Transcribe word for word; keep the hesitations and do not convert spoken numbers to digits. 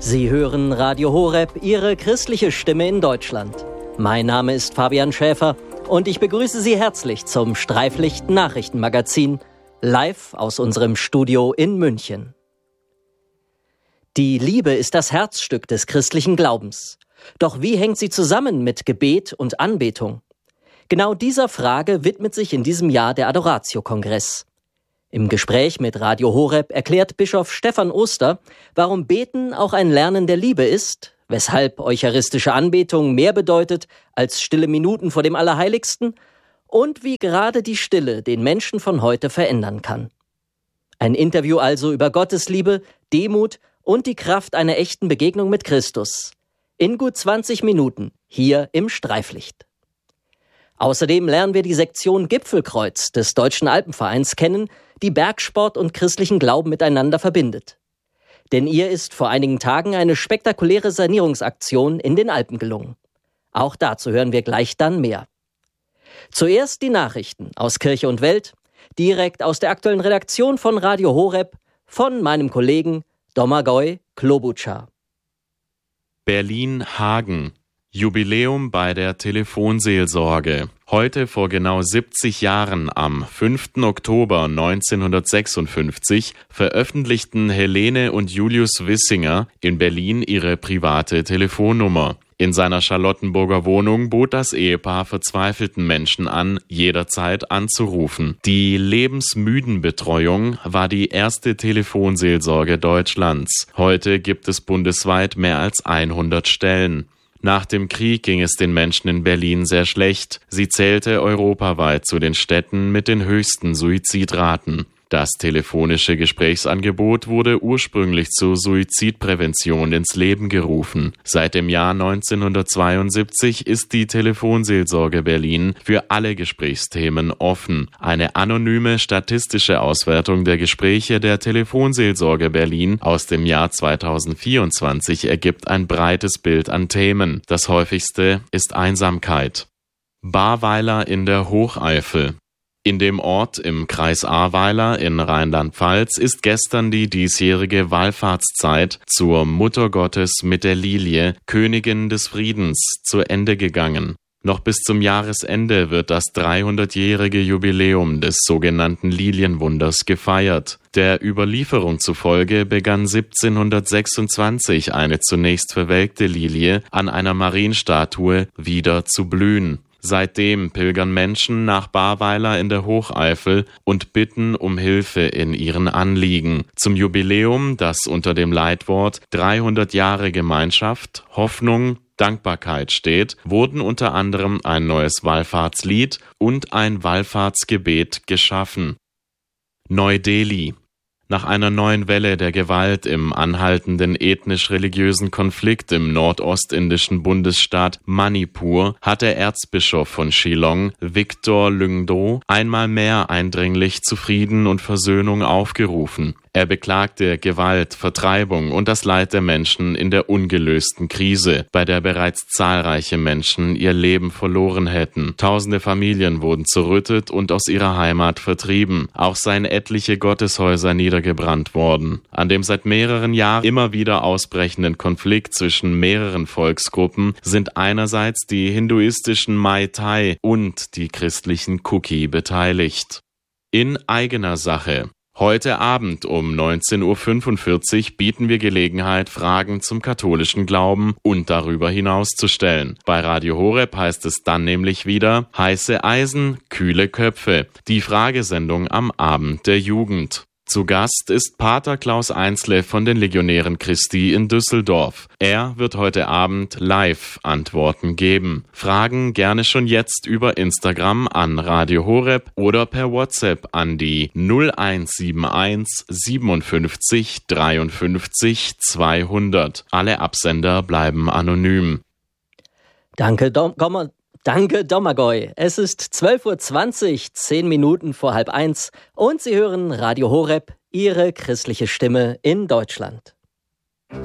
Sie hören Radio Horeb, Ihre christliche Stimme in Deutschland. Mein Name ist Fabian Schäfer und ich begrüße Sie herzlich zum Streiflicht-Nachrichtenmagazin, live aus unserem Studio in München. Die Liebe ist das Herzstück des christlichen Glaubens. Doch wie hängt sie zusammen mit Gebet und Anbetung? Genau dieser Frage widmet sich in diesem Jahr der Adoratio-Kongress. Im Gespräch mit Radio Horeb erklärt Bischof Stefan Oster, warum Beten auch ein Lernen der Liebe ist, weshalb eucharistische Anbetung mehr bedeutet als stille Minuten vor dem Allerheiligsten und wie gerade die Stille den Menschen von heute verändern kann. Ein Interview also über Gottes Liebe, Demut und die Kraft einer echten Begegnung mit Christus. In gut zwanzig Minuten hier im Streiflicht. Außerdem lernen wir die Sektion Gipfelkreuz des Deutschen Alpenvereins kennen, die Bergsport und christlichen Glauben miteinander verbindet. Denn ihr ist vor einigen Tagen eine spektakuläre Sanierungsaktion in den Alpen gelungen. Auch dazu hören wir gleich dann mehr. Zuerst die Nachrichten aus Kirche und Welt, direkt aus der aktuellen Redaktion von Radio Horeb, von meinem Kollegen Domagoj Klobučar. Berlin-Hagen. Jubiläum bei der Telefonseelsorge. Heute vor genau siebzig Jahren, am fünften Oktober neunzehnhundertsechsundfünfzig, veröffentlichten Helene und Julius Wissinger in Berlin ihre private Telefonnummer. In seiner Charlottenburger Wohnung bot das Ehepaar verzweifelten Menschen an, jederzeit anzurufen. Die Lebensmüdenbetreuung war die erste Telefonseelsorge Deutschlands. Heute gibt es bundesweit mehr als hundert Stellen. Nach dem Krieg ging es den Menschen in Berlin sehr schlecht. Sie zählte europaweit zu den Städten mit den höchsten Suizidraten. Das telefonische Gesprächsangebot wurde ursprünglich zur Suizidprävention ins Leben gerufen. Seit dem Jahr neunzehnhundertzweiundsiebzig ist die Telefonseelsorge Berlin für alle Gesprächsthemen offen. Eine anonyme statistische Auswertung der Gespräche der Telefonseelsorge Berlin aus dem Jahr zweitausendvierundzwanzig ergibt ein breites Bild an Themen. Das häufigste ist Einsamkeit. Barweiler in der Hocheifel. In dem Ort im Kreis Ahrweiler in Rheinland-Pfalz ist gestern die diesjährige Wallfahrtszeit zur Muttergottes mit der Lilie, Königin des Friedens, zu Ende gegangen. Noch bis zum Jahresende wird das dreihundertjährige Jubiläum des sogenannten Lilienwunders gefeiert. Der Überlieferung zufolge begann siebzehnhundertsechsundzwanzig eine zunächst verwelkte Lilie an einer Marienstatue wieder zu blühen. Seitdem pilgern Menschen nach Barweiler in der Hocheifel und bitten um Hilfe in ihren Anliegen. Zum Jubiläum, das unter dem Leitwort dreihundert Jahre Gemeinschaft, Hoffnung, Dankbarkeit steht, wurden unter anderem ein neues Wallfahrtslied und ein Wallfahrtsgebet geschaffen. Neu-Delhi. Nach einer neuen Welle der Gewalt im anhaltenden ethnisch-religiösen Konflikt im nordostindischen Bundesstaat Manipur hat der Erzbischof von Shillong, Victor Lyngdo, einmal mehr eindringlich zu Frieden und Versöhnung aufgerufen. Er beklagte Gewalt, Vertreibung und das Leid der Menschen in der ungelösten Krise, bei der bereits zahlreiche Menschen ihr Leben verloren hätten. Tausende Familien wurden zerrüttet und aus ihrer Heimat vertrieben. Auch seien etliche Gotteshäuser niedergebrannt worden. An dem seit mehreren Jahren immer wieder ausbrechenden Konflikt zwischen mehreren Volksgruppen sind einerseits die hinduistischen Mai Tai und die christlichen Kuki beteiligt. In eigener Sache. Heute Abend um neunzehn Uhr fünfundvierzig bieten wir Gelegenheit, Fragen zum katholischen Glauben und darüber hinaus zu stellen. Bei Radio Horeb heißt es dann nämlich wieder heiße Eisen, kühle Köpfe. Die Fragesendung am Abend der Jugend. Zu Gast ist Pater Klaus Einsle von den Legionären Christi in Düsseldorf. Er wird heute Abend live Antworten geben. Fragen gerne schon jetzt über Instagram an Radio Horeb oder per WhatsApp an die null eins sieben eins siebenundfünfzig dreiundfünfzig zweihundert. Alle Absender bleiben anonym. Danke, Dom- Gommer. Danke, Domagoj. Es ist zwölf Uhr zwanzig, zehn Minuten vor halb eins und Sie hören Radio Horeb, Ihre christliche Stimme in Deutschland.